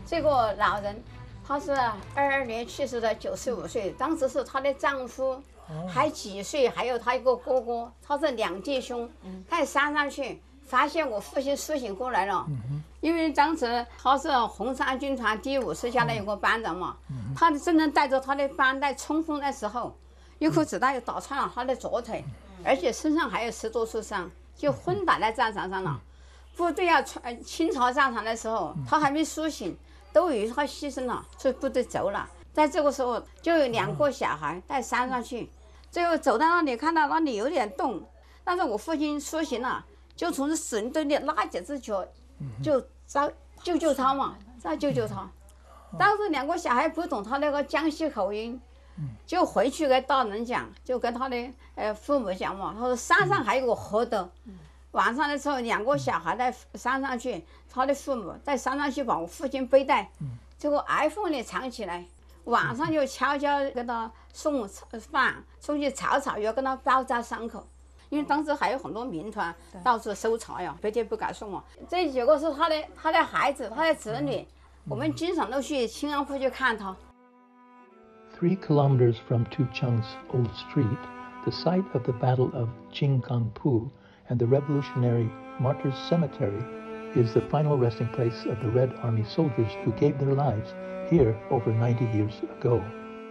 这个老人，她是22年去世的，95岁。当时是她的丈夫，还几岁，还有她一个哥哥，他是2弟兄。在山上去，发现我父亲苏醒过来了。因为当时他是红三军团第50下的一个班长嘛，他正正带着他的班在冲锋的时候，一颗子弹就打穿了他的左腿，而且身上还有10多处伤，就昏倒在战场上了。部队要清朝战场的时候，他还没苏醒，都以为他牺牲了，所以部队走了。在这个时候，就有2个小孩在山上去，最后走到那里，看到那里有点动，但是我父亲苏醒了，就从死人堆里拉几只脚，就救他嘛，再救他。当时2个小孩不懂他那个江西口音，就回去给大人讲，就跟他的父母讲嘛，他说山上还有个河的。晚上的时候，2个小孩在山上去，他的父母在山上去把我父亲背带，这个挨缝里藏起来，晚上就悄悄给他送饭，出去草药跟他包扎伤口。因为当时还有很多民团到处搜查呀，白天不敢送嘛。这几个是他的孩子，他的子女，我们经常都去清安府去看他。 3 kilometers from Tucheng's old street, the site of the Battle of Qingangpu and the Revolutionary Martyrs Cemetery is the final resting place of the Red Army soldiers who gave their lives here over 90 years ago.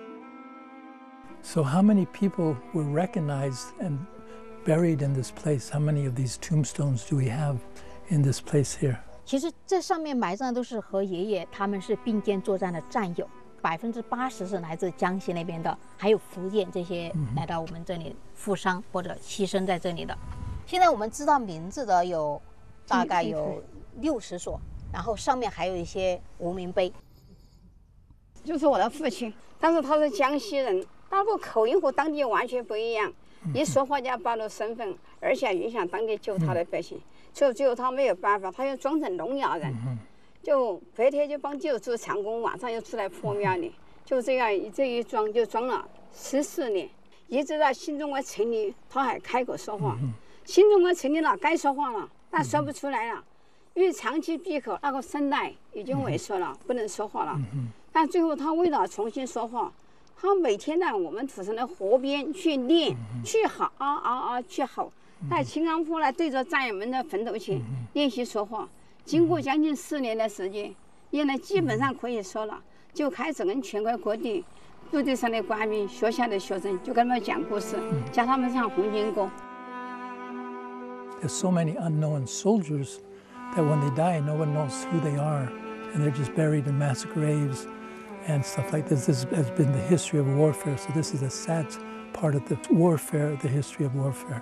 So how many people were recognized and buried in this place? How many of these tombstones do we have in this place here? 其实这上面埋葬的都是和爷爷他们是并肩作战的战友，80%是来自江西那边的，还有福建这些来到我们这里负伤或者牺牲在这里的。现在我们知道名字的有大概有60所，然后上面还有一些无名碑。 就是我的父亲，但是他是江西人，那个口音和当地完全不一样，一说话就要暴露身份，而且影响当地救他的百姓，所以最后他没有办法，他又装成聋哑人，就白天就帮救出长工，晚上又出来破庙里，就这样这一装就装了14年，一直到新中国成立，他还开口说话。新中国成立了，该说话了，但说不出来了，因为长期闭口，那个声带已经萎缩了，不能说话了。但最后他为了重新说话，他每天在我们土城的河边去练，去吼去吼，在清安府来对着战友们的坟头前练习说话。经过将近4年的时间，练得基本上可以说了，就开始跟全国各地部队上的官兵、学校的学生就跟他们讲故事，教他们唱红军歌。 There's so many unknown soldiers that when they die, no one knows who they are, and they're just buried in mass graves and stuff like this. This has been the history of warfare, so this is a sad part of the warfare, the history of warfare.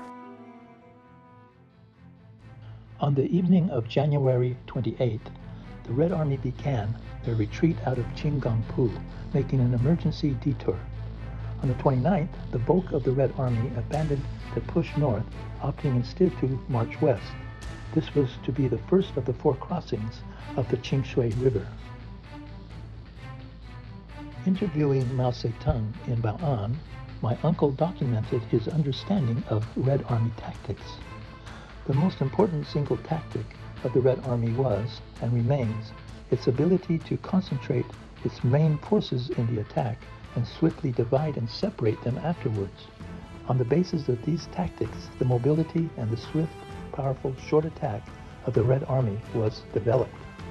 On the evening of January 28th, the Red Army began their retreat out of Qingangpu, making an emergency detour. On the 29th, the bulk of the Red Army abandoned the push north, opting instead to march west. This was to be the first of the 4 crossings of the Qingshui River. Interviewing Mao Zedong in Bao'an, my uncle documented his understanding of Red Army tactics. The most important single tactic of the Red Army was, and remains, its ability to concentrate its main forces in the attack and swiftly divide and separate them afterwards. On the basis of these tactics, the mobility and the swift, powerful, short attack of the Red Army was developed.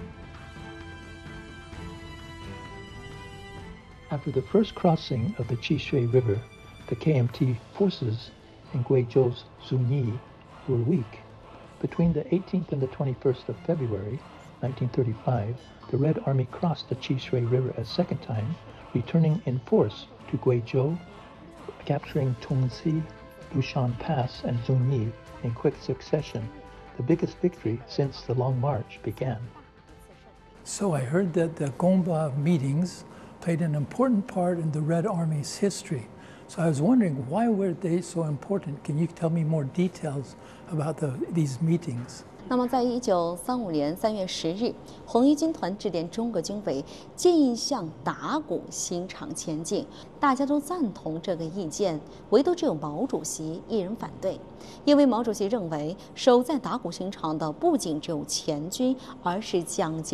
After the first crossing of the Qishui River, the KMT forces in Guizhou's Zunyi were weak. Between the 18th and the 21st of February 1935, the Red Army crossed the Qishui River a second time, returning in force to Guizhou, capturing Tongxi, Lushan Pass, and Zunyi in quick succession, the biggest victory since the Long March began. So I heard that the Gomba meetings played an important part in the Red Army's history. So I was wondering, why were they so important? Can you tell me more details about these meetings? 那么，在1935年3月10日，红一军团致电中国军委，建议向打鼓新场前进。大家都赞同这个意见，唯独只有毛主席一人反对，因为毛主席认为，守在打鼓新场的不仅只有前军，而是蒋介